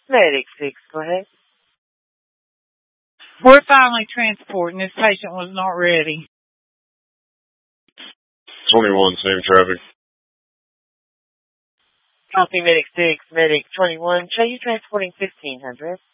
Medic 6, go ahead. We're finally transporting. This patient was not ready. 21, same traffic. Copy, Medic 6, Medic 21. Show you transporting 1500.